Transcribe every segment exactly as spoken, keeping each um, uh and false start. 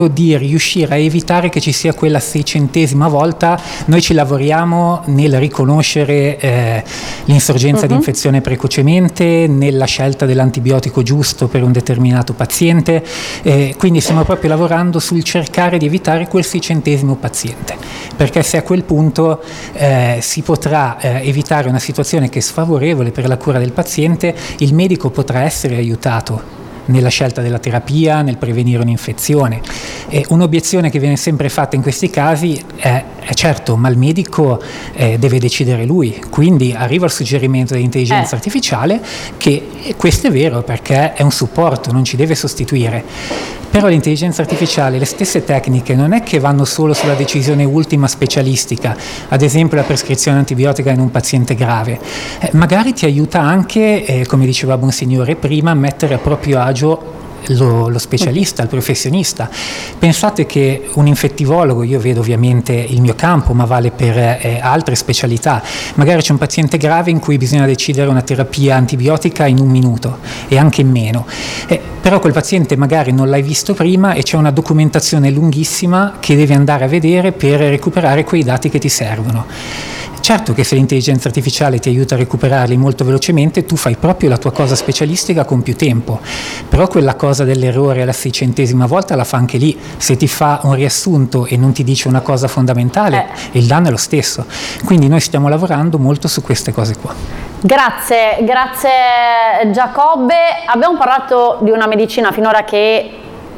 di riuscire a evitare che ci sia quella seicentesima volta. Noi ci lavoriamo nel riconoscere eh, l'insorgenza uh-huh. di infezione precocemente, nella scelta dell'antibiotico giusto per un determinato paziente, eh, quindi stiamo proprio lavorando sul cercare di evitare quel seicentesimo paziente, perché se a quel punto eh, si potrà eh, evitare una situazione che è sfavorevole per la cura del paziente, il medico potrà essere aiutato nella scelta della terapia, nel prevenire un'infezione. E un'obiezione che viene sempre fatta in questi casi è, è certo, ma il medico eh, deve decidere lui, quindi arriva il suggerimento dell'intelligenza eh. artificiale, che questo è vero perché è un supporto, non ci deve sostituire. Però l'intelligenza artificiale, le stesse tecniche non è che vanno solo sulla decisione ultima specialistica, ad esempio la prescrizione antibiotica in un paziente grave, eh, magari ti aiuta anche, eh, come diceva Bonsignore prima, a mettere a proprio agio Lo, lo specialista, il professionista. Pensate che un infettivologo, io vedo ovviamente il mio campo, ma vale per eh, altre specialità, magari c'è un paziente grave in cui bisogna decidere una terapia antibiotica in un minuto e anche in meno, eh, però quel paziente magari non l'hai visto prima e c'è una documentazione lunghissima che devi andare a vedere per recuperare quei dati che ti servono. Certo che se l'intelligenza artificiale ti aiuta a recuperarli molto velocemente, tu fai proprio la tua cosa specialistica con più tempo, però quella cosa dell'errore alla seicentesima volta la fa anche lì. Se ti fa un riassunto e non ti dice una cosa fondamentale, eh. il danno è lo stesso. Quindi noi stiamo lavorando molto su queste cose qua. Grazie, grazie Giacobbe. Abbiamo parlato di una medicina finora che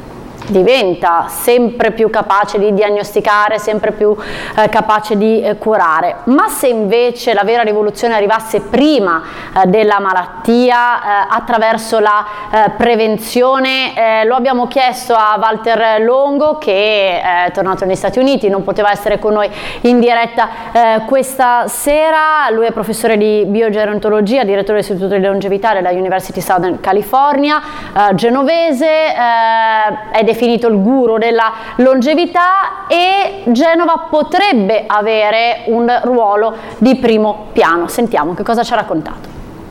diventa sempre più capace di diagnosticare, sempre più eh, capace di eh, curare, ma se invece la vera rivoluzione arrivasse prima eh, della malattia, eh, attraverso la eh, prevenzione, eh, lo abbiamo chiesto a Walter Longo, che è tornato negli Stati Uniti, non poteva essere con noi in diretta eh, questa sera. Lui è professore di biogerontologia, direttore dell'Istituto di Longevità della University Southern California, eh, genovese, eh, è definito il guru della longevità, e Genova potrebbe avere un ruolo di primo piano. Sentiamo che cosa ci ha raccontato.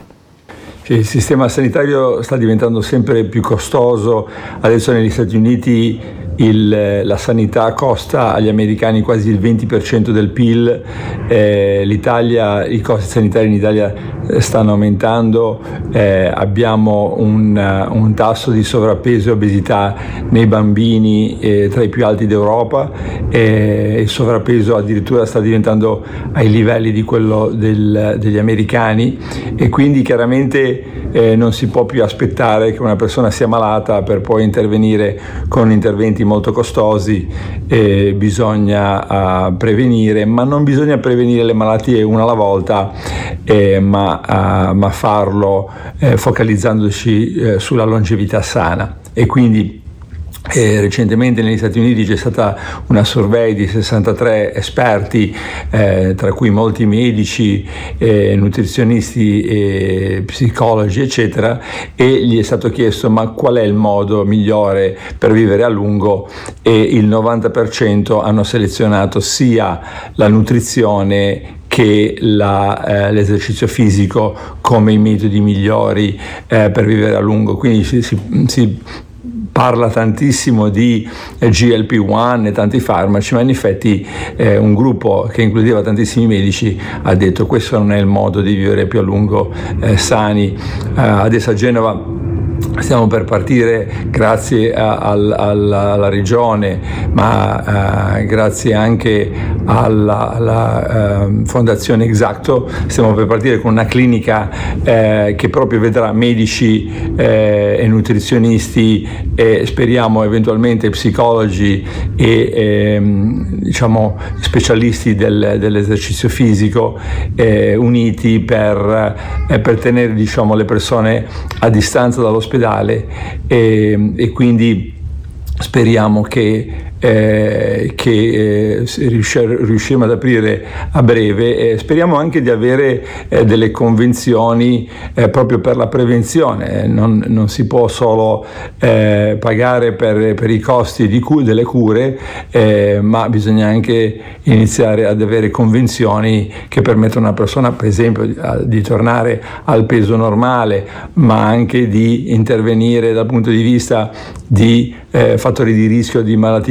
Il sistema sanitario sta diventando sempre più costoso. Adesso negli Stati Uniti il, la sanità costa agli americani quasi il venti per cento del P I L, eh, l'Italia, i costi sanitari in Italia stanno aumentando, eh, abbiamo un, un tasso di sovrappeso e obesità nei bambini eh, tra i più alti d'Europa, eh, il sovrappeso addirittura sta diventando ai livelli di quello del, degli americani, e quindi chiaramente Eh, non si può più aspettare che una persona sia malata per poi intervenire con interventi molto costosi. Eh, bisogna uh, prevenire, ma non bisogna prevenire le malattie una alla volta, eh, ma, uh, ma farlo eh, focalizzandoci eh, sulla longevità sana. E quindi Eh, recentemente negli Stati Uniti c'è stata una survey di sessantatré esperti, eh, tra cui molti medici, eh, nutrizionisti, eh, psicologi eccetera, e gli è stato chiesto ma qual è il modo migliore per vivere a lungo, e il novanta per cento hanno selezionato sia la nutrizione che la, eh, l'esercizio fisico come i metodi migliori eh, per vivere a lungo. Quindi si, si, si parla tantissimo di G L P uno e tanti farmaci, ma in effetti eh, un gruppo che includeva tantissimi medici ha detto questo non è il modo di vivere più a lungo eh, sani. Eh, adesso a Genova stiamo per partire, grazie a, al, alla, alla regione, ma eh, grazie anche alla, alla eh, fondazione Exacto, stiamo per partire con una clinica eh, che proprio vedrà medici eh, e nutrizionisti e speriamo eventualmente psicologi e eh, diciamo specialisti del, dell'esercizio fisico eh, uniti per, eh, per tenere diciamo le persone a distanza dall'ospedale, e, e quindi speriamo che, eh, che eh, riusciremo ad aprire a breve, e speriamo anche di avere eh, delle convenzioni eh, proprio per la prevenzione. Non, non si può solo eh, pagare per, per i costi di cu- delle cure, eh, ma bisogna anche iniziare ad avere convenzioni che permettono a una persona, per esempio, di, di tornare al peso normale, ma anche di intervenire dal punto di vista di eh, fattori di rischio di malattie